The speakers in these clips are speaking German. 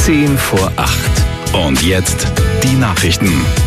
10 vor 8. Und jetzt die Nachrichten.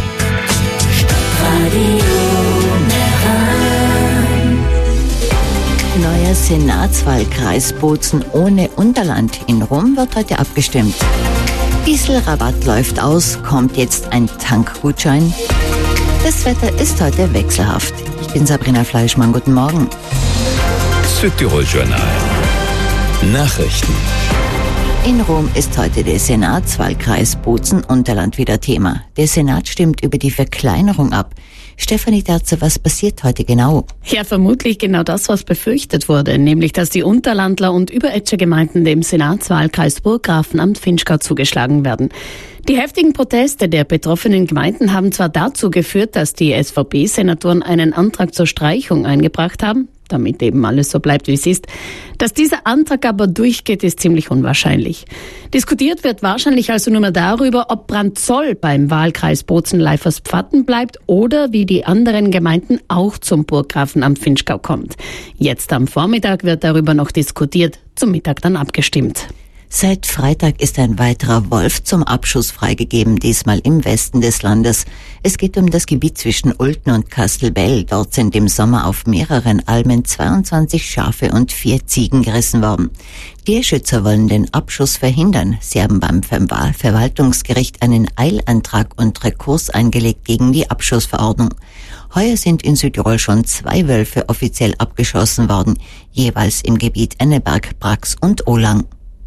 Neuer Senatswahlkreis Bozen ohne Unterland in Rom wird heute abgestimmt. Dieselrabatt läuft aus, kommt jetzt ein Tankgutschein. Das Wetter ist heute wechselhaft. Ich bin Sabrina Fleischmann, guten Morgen. Südtirol Journal. Nachrichten. In Rom ist heute der Senatswahlkreis Bozen-Unterland wieder Thema. Der Senat stimmt über die Verkleinerung ab. Stefanie Terze, was passiert heute genau? Ja, vermutlich genau das, was befürchtet wurde, nämlich dass die Unterlandler und Überetscher Gemeinden dem Senatswahlkreis Burggrafenamt Vinschgau zugeschlagen werden. Die heftigen Proteste der betroffenen Gemeinden haben zwar dazu geführt, dass die SVP-Senatoren einen Antrag zur Streichung eingebracht haben, damit eben alles so bleibt, wie es ist. Dass dieser Antrag aber durchgeht, ist ziemlich unwahrscheinlich. Diskutiert wird wahrscheinlich also nur mehr darüber, ob Brandzoll beim Wahlkreis Bozen-Leifers-Pfatten bleibt oder wie die anderen Gemeinden auch zum Burggrafenamt Vinschgau kommt. Jetzt am Vormittag wird darüber noch diskutiert, zum Mittag dann abgestimmt. Seit Freitag ist ein weiterer Wolf zum Abschuss freigegeben, diesmal im Westen des Landes. Es geht um das Gebiet zwischen Ulten und Kastelbell. Dort sind im Sommer auf mehreren Almen 22 Schafe und 4 Ziegen gerissen worden. Tierschützer wollen den Abschuss verhindern. Sie haben beim Verwaltungsgericht einen Eilantrag und Rekurs eingelegt gegen die Abschussverordnung. Heuer sind in Südtirol schon 2 Wölfe offiziell abgeschossen worden, jeweils im Gebiet Enneberg, Brax und Olang.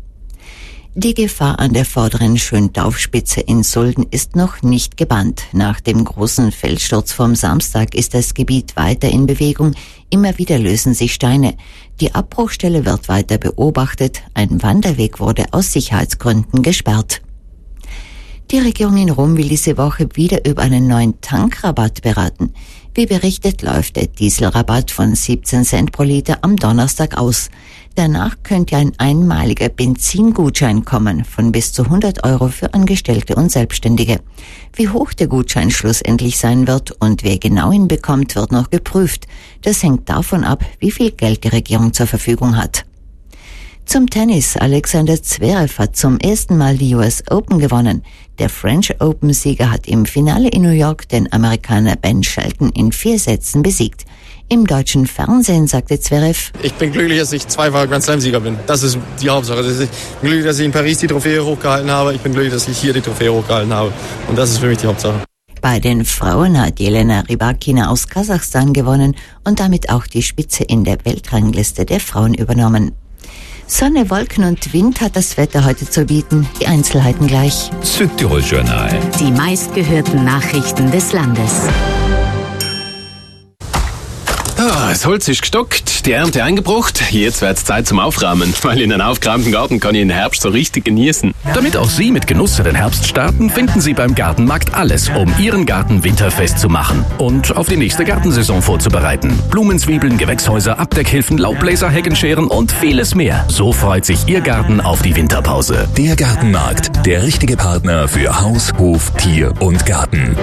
Die Gefahr an der vorderen Schöntaufspitze in Sulden ist noch nicht gebannt. Nach dem großen Felssturz vom Samstag ist das Gebiet weiter in Bewegung. Immer wieder lösen sich Steine. Die Abbruchstelle wird weiter beobachtet. Ein Wanderweg wurde aus Sicherheitsgründen gesperrt. Die Regierung in Rom will diese Woche wieder über einen neuen Tankrabatt beraten. Wie berichtet, läuft der Dieselrabatt von 17 Cent pro Liter am Donnerstag aus. Danach könnte ein einmaliger Benzingutschein kommen von bis zu 100 € für Angestellte und Selbstständige. Wie hoch der Gutschein schlussendlich sein wird und wer genau ihn bekommt, wird noch geprüft. Das hängt davon ab, wie viel Geld die Regierung zur Verfügung hat. Zum Tennis. Alexander Zverev hat zum ersten Mal die US Open gewonnen. Der French Open-Sieger hat im Finale in New York den Amerikaner Ben Shelton in 4 Sätzen besiegt. Im deutschen Fernsehen sagte Zverev: Ich bin glücklich, dass ich zweifacher Grand Slam-Sieger bin. Das ist die Hauptsache. Ich bin glücklich, dass ich in Paris die Trophäe hochgehalten habe. Ich bin glücklich, dass ich hier die Trophäe hochgehalten habe. Und das ist für mich die Hauptsache. Bei den Frauen hat Jelena Rybakina aus Kasachstan gewonnen und damit auch die Spitze in der Weltrangliste der Frauen übernommen. Sonne, Wolken und Wind hat das Wetter heute zu bieten. Die Einzelheiten gleich. Südtirol Journal. Die meistgehörten Nachrichten des Landes. Das Holz ist gestockt, die Ernte eingebracht. Jetzt wird's Zeit zum Aufräumen, weil in einem aufgeräumten Garten kann ich den Herbst so richtig genießen. Damit auch Sie mit Genuss in den Herbst starten, finden Sie beim Gartenmarkt alles, um Ihren Garten winterfest zu machen und auf die nächste Gartensaison vorzubereiten. Blumenzwiebeln, Gewächshäuser, Abdeckhilfen, Laubbläser, Heckenscheren und vieles mehr. So freut sich Ihr Garten auf die Winterpause. Der Gartenmarkt, der richtige Partner für Haus, Hof, Tier und Garten.